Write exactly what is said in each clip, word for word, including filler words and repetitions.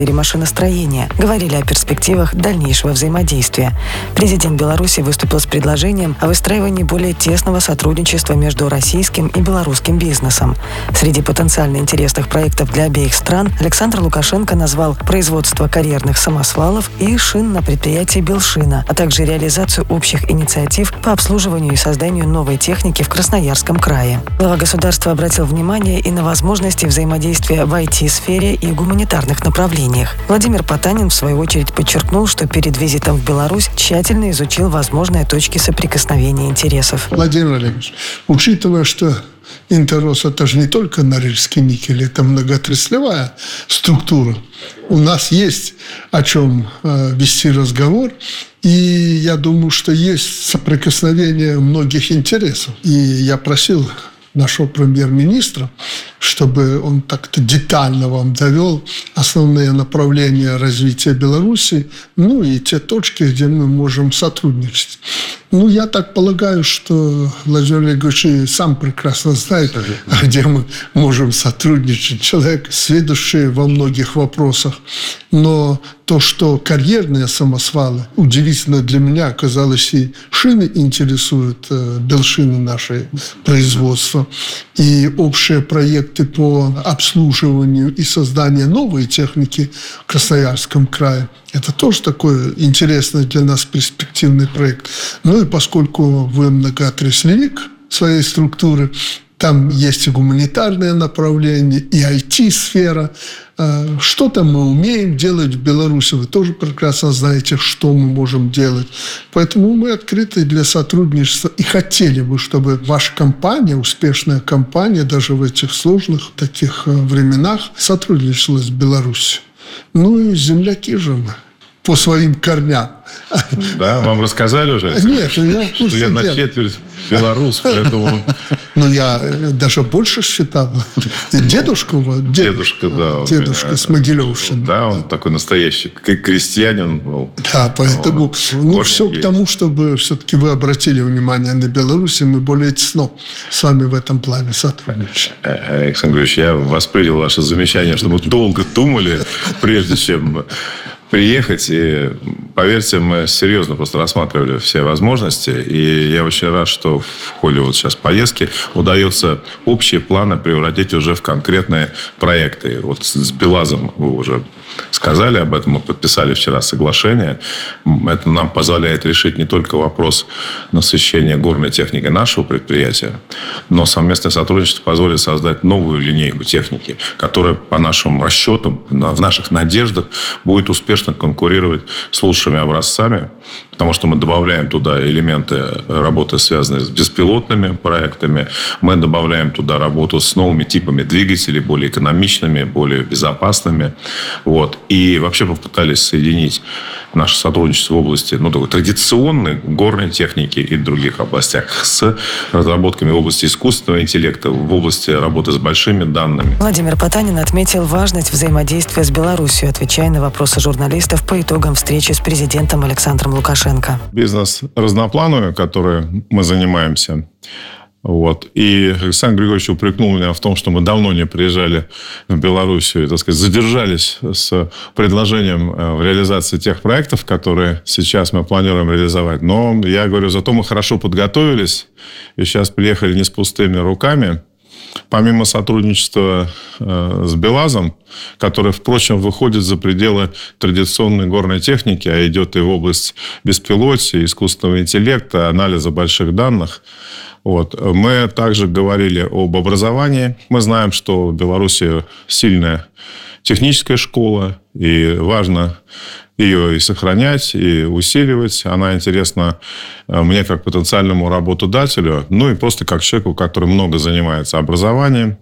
или машиностроения, говорили о перспективах дальнейшего взаимодействия. Президент Беларуси выступил с предложением о выстраивании более тесного сотрудничества между российским и белорусским бизнесом. Среди потенциально интересных проектов для обеих стран Александр Лукашенко назвал производство карьерных самосвалов и шин на предприятии Белшина, а также реализацию общих инициатив по обслуживанию и созданию новой техники в Красноярском крае. Глава государства обратил внимание и на возможности взаимодействия в ай ти-сфере и гуманитарных направлениях. Владимир Потанин, в свою очередь, подчеркнул, что перед визитом в Беларусь тщательно изучил возможные точки соприкосновения интересов. Владимир Олегович, учитывая, что Интеррос – это же не только Норильский никель, это многоотраслевая структура. У нас есть о чем э, вести разговор, и я думаю, что есть соприкосновение многих интересов. И я просил нашего премьер-министра, чтобы он так-то детально вам довел основные направления развития Беларуси, ну и те точки, где мы можем сотрудничать. Ну, я так полагаю, что Владимир Олегович и сам прекрасно знает, где мы можем сотрудничать. Человек, сведущий во многих вопросах. Но то, что карьерные самосвалы, удивительно для меня, оказалось, и шины интересуют, Белшины наши производства, и общие проекты по обслуживанию и созданию новой техники в Красноярском крае. Это тоже такой интересный для нас перспективный проект. Ну и поскольку вы многоотраслевик своей структуры, там есть и гуманитарное направление, и ай ти-сфера. Что-то мы умеем делать в Беларуси. Вы тоже прекрасно знаете, что мы можем делать. Поэтому мы открыты для сотрудничества. И хотели бы, чтобы ваша компания, успешная компания, даже в этих сложных таких временах, сотрудничала с Беларусью. Ну и земляки же мы по своим корням. Да, вам рассказали уже? Нет, я, что я на четверть белорус, поэтому... Ну, я даже больше считал. Дедушка, вот, дед, дедушка, да, дедушка с Могилевщины. Да, он такой настоящий, как крестьянин был. Да, поэтому вот, ну, все есть. К тому, чтобы все-таки вы обратили внимание на Беларусь, и мы более тесно с вами в этом плане сотрудничаем. Александр Григорьевич, я воспринял ваше замечание, что мы долго думали, прежде чем приехать. И, поверьте, мы серьезно просто рассматривали все возможности. И я очень рад, что в ходе вот сейчас поездки удается общие планы превратить уже в конкретные проекты. Вот с Белазом вы уже сказали об этом. Мы подписали вчера соглашение. Это нам позволяет решить не только вопрос насыщения горной техникой нашего предприятия, но совместное сотрудничество позволит создать новую линейку техники, которая, по нашим расчетам, в наших надеждах, будет успешно конкурировать с лучшими образцами, потому что мы добавляем туда элементы работы, связанные с беспилотными проектами, мы добавляем туда работу с новыми типами двигателей, более экономичными, более безопасными. Вот. И вообще попытались соединить наше сотрудничество в области ну, такой традиционной горной техники и других областях с разработками в области искусственного интеллекта, в области работы с большими данными. Владимир Потанин отметил важность взаимодействия с Беларусью, отвечая на вопросы журналистов по итогам встречи с президентом Александром Лукашенко. Бизнес разноплановый, который мы занимаемся. Вот. И Александр Григорьевич упрекнул меня в том, что мы давно не приезжали в Белоруссию и, так сказать, задержались с предложением в реализации тех проектов, которые сейчас мы планируем реализовать. Но я говорю, зато мы хорошо подготовились и сейчас приехали не с пустыми руками. Помимо сотрудничества э, с Белазом, который, впрочем, выходит за пределы традиционной горной техники, а идет и в область беспилотия, искусственного интеллекта, анализа больших данных, вот. Мы также говорили об образовании. Мы знаем, что в Беларуси сильная техническая школа, и важно ее и сохранять, и усиливать. Она интересна мне как потенциальному работодателю, ну и просто как человеку, который много занимается образованием.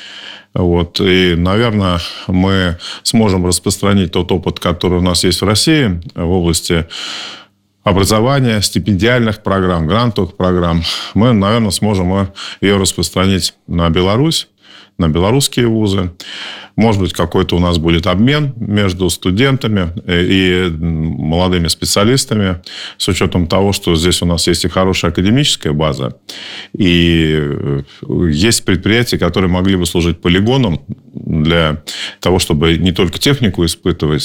Вот. И, наверное, мы сможем распространить тот опыт, который у нас есть в России в области образования, стипендиальных программ, грантовых программ. Мы, наверное, сможем ее распространить на Беларусь. на белорусские вузы. Может быть, какой-то у нас будет обмен между студентами и молодыми специалистами, с учетом того, что здесь у нас есть и хорошая академическая база, и есть предприятия, которые могли бы служить полигоном для того, чтобы не только технику испытывать